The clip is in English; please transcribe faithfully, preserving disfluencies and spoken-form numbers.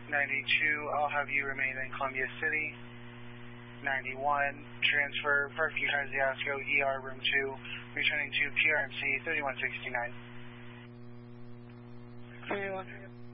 ninety-two, I'll have you remain in Columbia City. ninety-one, transfer Parkview Kosciuszko, E R room two, returning to P R M C thirty-one sixty-nine. thirty-one.